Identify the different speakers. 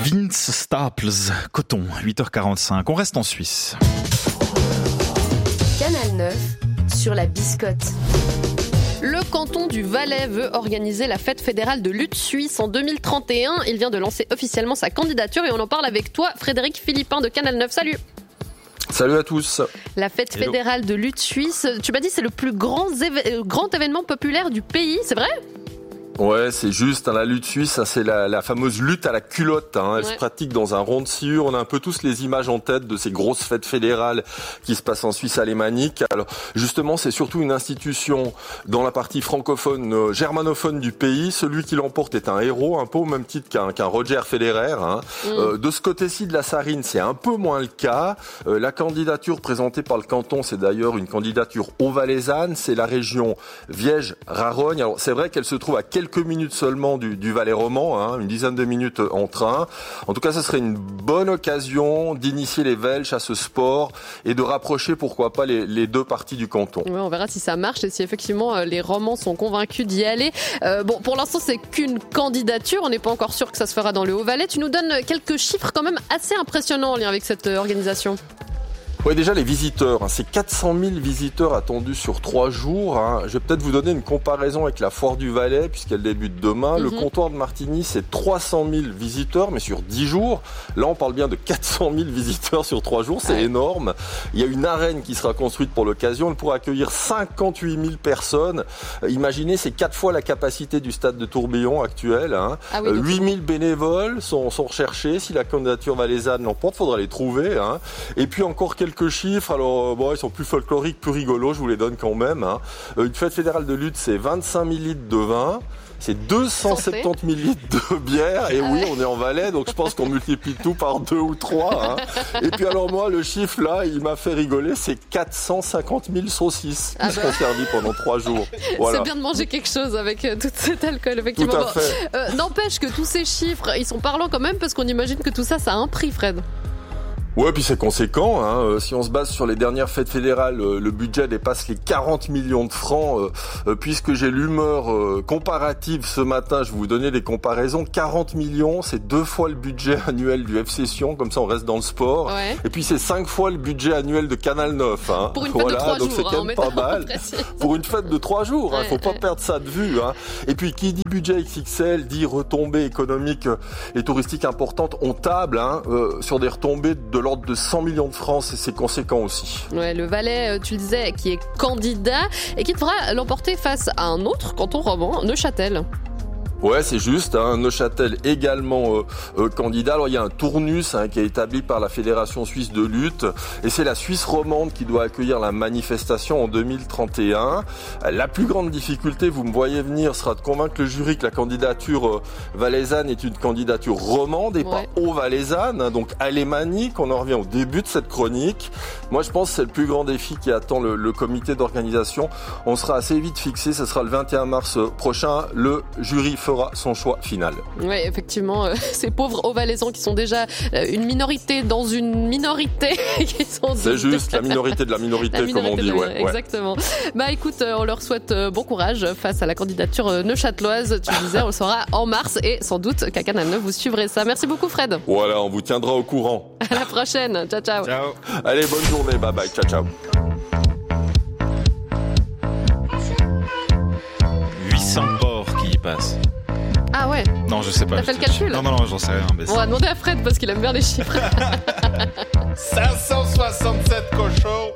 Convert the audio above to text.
Speaker 1: Vince Staples, Coton, 8h45. On reste en Suisse.
Speaker 2: Canal 9 sur la biscotte.
Speaker 3: Le canton du Valais veut organiser la fête fédérale de lutte suisse en 2031. Il vient de lancer officiellement sa candidature et on en parle avec toi, Frédéric Philippin de Canal 9. Salut.
Speaker 4: Salut à tous.
Speaker 3: La fête fédérale de lutte suisse, tu m'as dit c'est le plus grand événement populaire du pays, c'est vrai ?
Speaker 4: Ouais, c'est juste, la lutte suisse, c'est la fameuse lutte à la culotte. Elle se pratique dans un rond de sciure. On a un peu tous les images en tête de ces grosses fêtes fédérales qui se passent en Suisse alémanique. Alors, justement, c'est surtout une institution dans la partie francophone, germanophone du pays. Celui qui l'emporte est un héros, un peu au même titre qu'un Roger Federer. De ce côté-ci de la Sarine, c'est un peu moins le cas. La candidature présentée par le canton, c'est d'ailleurs une candidature haut-valaisanne. C'est la région Viège-Rarogne. Alors, c'est vrai qu'elle se trouve à quelques minutes seulement du Valais roman, une dizaine de minutes en train. En tout cas, ce serait une bonne occasion d'initier les Welsh à ce sport et de rapprocher, pourquoi pas, les deux parties du canton.
Speaker 3: Ouais, on verra si ça marche et si effectivement les romans sont convaincus d'y aller. Bon, pour l'instant, c'est qu'une candidature. On n'est pas encore sûr que ça se fera dans le Haut-Valais. Tu nous donnes quelques chiffres quand même assez impressionnants en lien avec cette organisation.
Speaker 4: Oui, déjà les visiteurs, c'est 400 000 visiteurs attendus sur 3 jours. Je vais peut-être vous donner une comparaison avec la foire du Valais, puisqu'elle débute demain. Le comptoir de Martigny, c'est 300 000 visiteurs, mais sur 10 jours. Là, on parle bien de 400 000 visiteurs sur 3 jours, c'est énorme. Il y a une arène qui sera construite pour l'occasion. Elle pourra accueillir 58 000 personnes. Imaginez, c'est 4 fois la capacité du stade de Tourbillon actuel. 8 000 bénévoles sont recherchés. Si la candidature valaisanne l'emporte, il faudra les trouver. Et puis encore quelques chiffres, alors ils sont plus folkloriques, plus rigolos, je vous les donne quand même. Une fête fédérale de lutte, c'est 25 000 litres de vin, c'est 270 000 litres de bière, et oui, on est en Valais, donc je pense qu'on multiplie tout par 2 ou 3. Et puis alors moi, le chiffre là, il m'a fait rigoler, c'est 450 000 saucisses qui seront servies pendant 3 jours. Voilà.
Speaker 3: C'est bien de manger quelque chose avec tout cet alcool, effectivement.
Speaker 4: Tout à fait.
Speaker 3: N'empêche que tous ces chiffres, ils sont parlants quand même, parce qu'on imagine que tout ça, ça a un prix, Fred.
Speaker 4: Ouais, puis c'est conséquent. Si on se base sur les dernières fêtes fédérales, le budget dépasse les 40 millions de francs. Puisque j'ai l'humeur comparative ce matin, je vais vous donner des comparaisons. 40 millions, c'est 2 fois le budget annuel du FC Sion, comme ça on reste dans le sport. Ouais. Et puis c'est 5 fois le budget annuel de Canal 9.
Speaker 3: Pour une fête de 3
Speaker 4: donc
Speaker 3: jours,
Speaker 4: c'est quand même pas mal. Pour une fête de 3 jours, faut pas perdre ça de vue. Et puis qui dit budget XXL dit retombées économiques et touristiques importantes. On table sur des retombées de l'ordre de 100 millions de francs, c'est conséquent aussi.
Speaker 3: Ouais, le Valais, tu le disais, qui est candidat et qui devra l'emporter face à un autre canton roman, Neuchâtel.
Speaker 4: Ouais, c'est juste. Neuchâtel également candidat. Alors il y a un tournus qui est établi par la Fédération suisse de lutte, et c'est la Suisse romande qui doit accueillir la manifestation en 2031. La plus grande difficulté, vous me voyez venir, sera de convaincre le jury que la candidature valaisanne est une candidature romande et pas haut-valaisanne, donc alémanique. On en revient au début de cette chronique. Moi, je pense que c'est le plus grand défi qui attend le comité d'organisation. On sera assez vite fixé. Ce sera le 21 mars prochain. Le jury fera son choix final.
Speaker 3: Oui, effectivement, ces pauvres Haut-Valaisans qui sont déjà une minorité dans une minorité.
Speaker 4: C'est juste la minorité de la minorité, comme on dit.
Speaker 3: Exactement. Bah écoute, on leur souhaite bon courage face à la candidature neuchâteloise. Tu disais, on le saura en mars et sans doute qu'à Canal 9, vous suivrez ça. Merci beaucoup, Fred.
Speaker 4: Voilà, on vous tiendra au courant.
Speaker 3: À la prochaine. Ciao, ciao.
Speaker 4: Ciao. Allez, bonne journée. Bye bye. Ciao, ciao.
Speaker 1: 800 porcs qui y passent.
Speaker 3: Ah ouais.
Speaker 1: Non, je sais pas.
Speaker 3: T'as fait le calcul?
Speaker 1: Non, j'en sais rien. Mais
Speaker 3: on va demander à Fred parce qu'il aime bien les chiffres.
Speaker 5: 567 cochons.